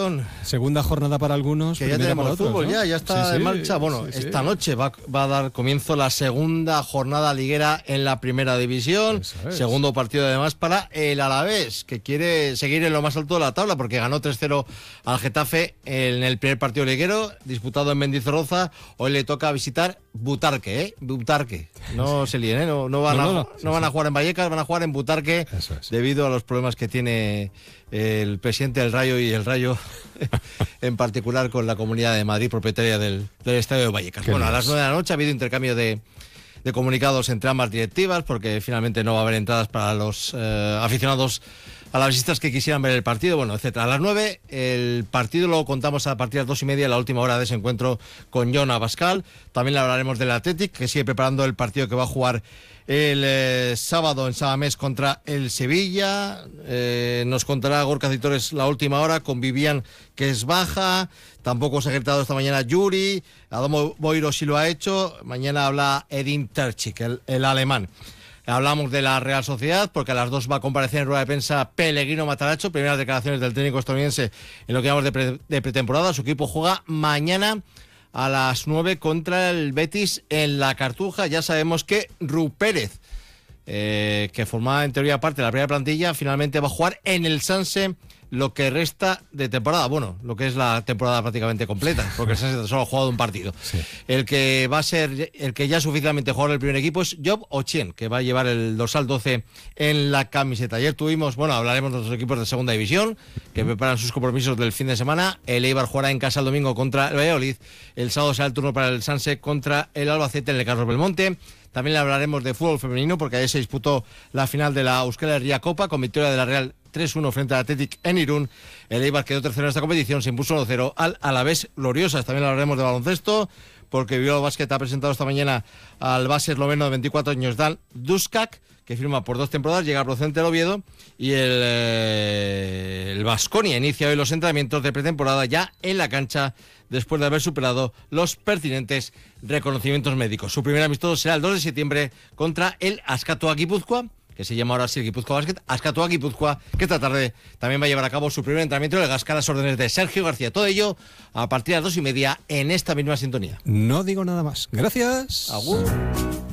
división. Segunda jornada para algunos, que ya tenemos otros, fútbol, ¿no? ya está en marcha. Bueno, esta noche va a dar comienzo la segunda jornada liguera en la primera división. Segundo partido además para el Alavés, que quiere seguir en lo más alto de la tabla porque ganó 3-0 al Getafe en el primer partido liguero disputado en Mendizorroza. Hoy le toca visitar Butarque, Butarque. No se líen, no van a jugar en Vallecas, van a jugar en Butarque debido a los problemas que tiene el presidente del Rayo y el Rayo en particular con la Comunidad de Madrid, propietaria del Estadio de Vallecas. Bueno, a las 9 de la noche ha habido intercambio de comunicados entre ambas directivas porque finalmente no va a haber entradas para los aficionados a las visitas que quisieran ver el partido, bueno, etcétera. A las 9 el partido lo contamos a partir de las 2:30, la última hora de ese encuentro con Jon Abascal. También le hablaremos del Athletic, que sigue preparando el partido que va a jugar el sábado en Samamés contra el Sevilla. Nos contará Gorka Citores la última hora con Vivian, que es baja. Tampoco se ha ejercitado esta mañana Yuri. Adamo Boiro sí lo ha hecho. Mañana habla Edin Terzic, el alemán. Hablamos de la Real Sociedad, porque a las 2 va a comparecer en rueda de prensa Pellegrino Matarazzo, primeras declaraciones del técnico estadounidense en lo que llamamos de pretemporada. Su equipo juega mañana a las 9 contra el Betis en la Cartuja. Ya sabemos que Ru Pérez, que formaba en teoría parte de la primera plantilla, finalmente va a jugar en el Sanse lo que resta de temporada, bueno, lo que es la temporada prácticamente completa, porque el Sanse solo ha jugado un partido. Sí. El que va a ser, el que ya es oficialmente jugador del primer equipo es Job Ochien, que va a llevar el dorsal 12 en la camiseta. Ayer tuvimos, hablaremos de los equipos de segunda división, que preparan sus compromisos del fin de semana. El Eibar jugará en casa el domingo contra el Valladolid. El sábado será el turno para el Sanse contra el Albacete en el Carlos Belmonte. También le hablaremos de fútbol femenino, porque ayer se disputó la final de la Euskal Herria Copa con victoria de la Real 3-1 frente al Athletic en Irún. El Eibar quedó tercero en esta competición, se impuso 1-0 al Alavés Gloriosas. También hablaremos de baloncesto, porque Bilbao Basket ha presentado esta mañana al base esloveno de 24 años, Dan Duskak, que firma por 2 temporadas, llega procedente del Oviedo, y el Baskonia inicia hoy los entrenamientos de pretemporada ya en la cancha, después de haber superado los pertinentes reconocimientos médicos. Su primer amistoso será el 2 de septiembre contra el Askatua Guipúzcoa, que se llama ahora así el Guipúzcoa Basket, Askatua Guipúzcoa, que esta tarde también va a llevar a cabo su primer entrenamiento en el Gascar a las órdenes de Sergio García. Todo ello a partir de las 2:30 en esta misma sintonía. No digo nada más. Gracias. Agur.